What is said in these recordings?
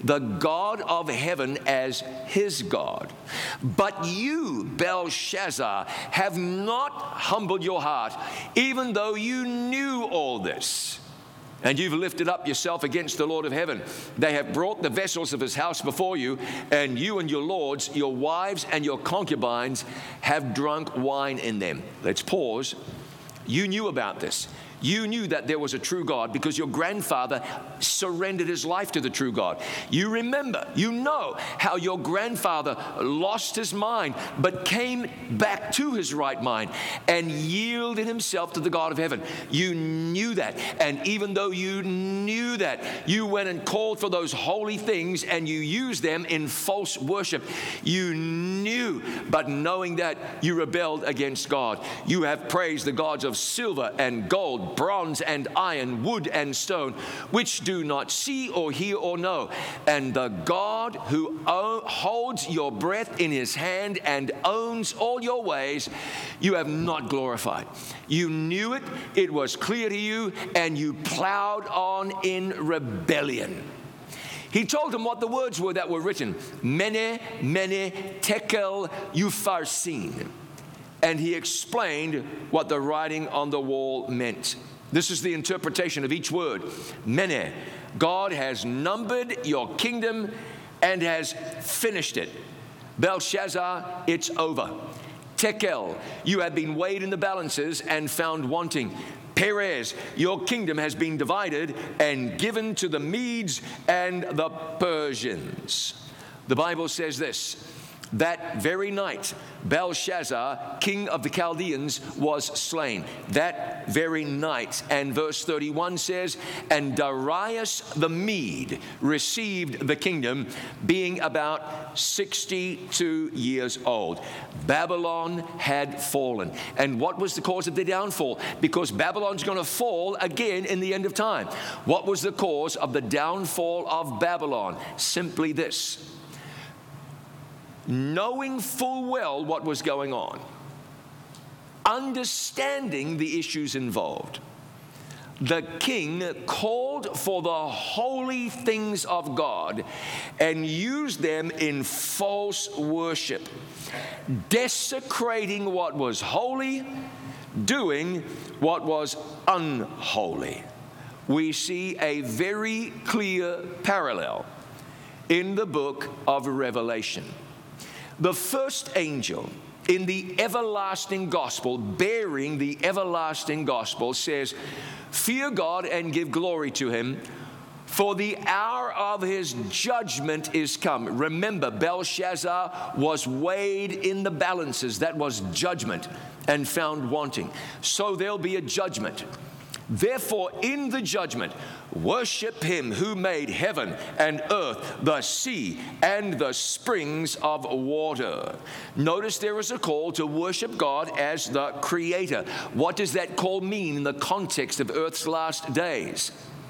the God of heaven as his God. But you, Belshazzar, have not humbled your heart, even though you knew all this. And you've lifted up yourself against the Lord of heaven. They have brought the vessels of his house before you, and you and your lords, your wives and your concubines have drunk wine in them. Let's pause. You knew about this. You knew that there was a true God because your grandfather surrendered his life to the true God. You remember, you know how your grandfather lost his mind but came back to his right mind and yielded himself to the God of heaven. You knew that. And even though you knew that, you went and called for those holy things and you used them in false worship. You knew, but knowing that, you rebelled against God. You have praised the gods of silver and gold, bronze and iron, wood and stone, which do not see or hear or know. And the God who holds your breath in his hand and owns all your ways, you have not glorified. You knew it, it was clear to you, and you plowed on in rebellion. He told them what the words were that were written. Mene, mene, tekel, upharsin. And he explained what the writing on the wall meant. This is the interpretation of each word. Mene, God has numbered your kingdom and has finished it. Belshazzar, it's over. Tekel, you have been weighed in the balances and found wanting. Perez, your kingdom has been divided and given to the Medes and the Persians. The Bible says this. That very night, Belshazzar, king of the Chaldeans, was slain. That very night. And verse 31 says, and Darius the Mede received the kingdom, being about 62 years old. Babylon had fallen. And what was the cause of the downfall? Because Babylon's going to fall again in the end of time. What was the cause of the downfall of Babylon? Simply this. Knowing full well what was going on, understanding the issues involved, the king called for the holy things of God and used them in false worship, desecrating what was holy, doing what was unholy. We see a very clear parallel in the book of Revelation. The first angel in the everlasting gospel, bearing the everlasting gospel, says, fear God and give glory to him, for the hour of his judgment is come. Remember, Belshazzar was weighed in the balances. That was judgment, and found wanting. So there'll be a judgment. Therefore, in the judgment, worship him who made heaven and earth, the sea, and the springs of water. Notice there is a call to worship God as the creator. What does that call mean in the context of earth's last days?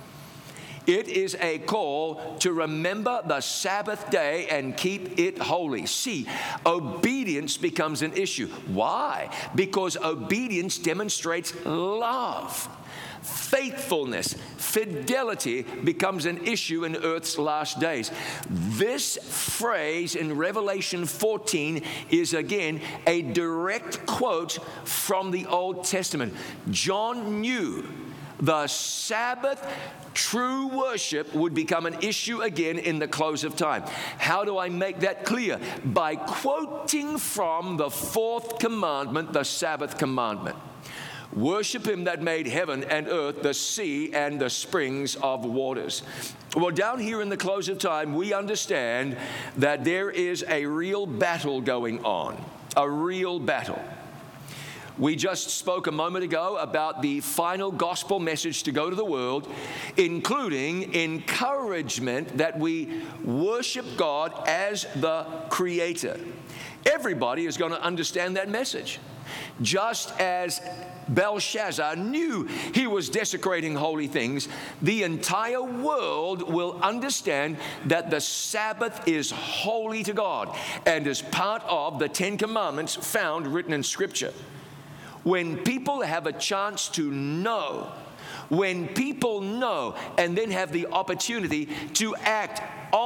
It is a call to remember the Sabbath day and keep it holy. See, obedience becomes an issue. Why? Because obedience demonstrates love. Faithfulness, fidelity becomes an issue in earth's last days. This phrase in Revelation 14 is again a direct quote from the Old Testament. John knew the Sabbath true worship would become an issue again in the close of time. How do I make that clear? By quoting from the fourth commandment, the Sabbath commandment. Worship him that made heaven and earth, the sea, and the springs of waters. Well, down here in the close of time, we understand that there is a real battle going on. A real battle. We just spoke a moment ago about the final gospel message to go to the world, including encouragement that we worship God as the Creator. Everybody is going to understand that message. Just as Belshazzar knew he was desecrating holy things, the entire world will understand that the Sabbath is holy to God and is part of the Ten Commandments found written in Scripture. When people have a chance to know, when people know and then have the opportunity to act